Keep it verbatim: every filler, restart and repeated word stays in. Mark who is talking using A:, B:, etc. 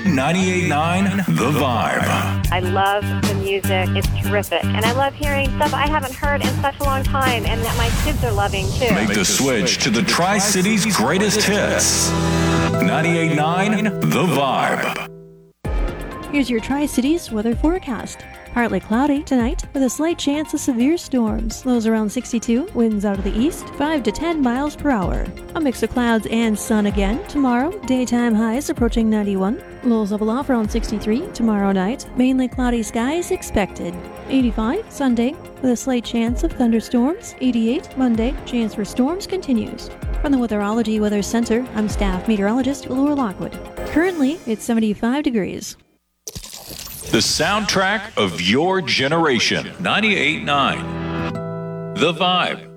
A: ninety-eight point nine The Vibe.
B: I love the music. It's terrific. And I love hearing stuff I haven't heard in such a long time and that my kids are loving, too.
A: Make the switch to the Tri-Cities greatest hits. ninety-eight point nine The Vibe.
C: Here's your Tri-Cities weather forecast. Partly cloudy tonight with a slight chance of severe storms. Lows around sixty-two, winds out of the east, five to ten miles per hour. A mix of clouds and sun again. Tomorrow, daytime highs approaching ninety-one. Lows level off around sixty-three. Tomorrow night, mainly cloudy skies expected. eighty-five Sunday with a slight chance of thunderstorms. eighty-eight Monday, chance for storms continues. From the Weatherology Weather Center, I'm staff meteorologist Laura Lockwood. Currently, it's seventy-five degrees.
A: The soundtrack of your generation. ninety-eight point nine The Vibe.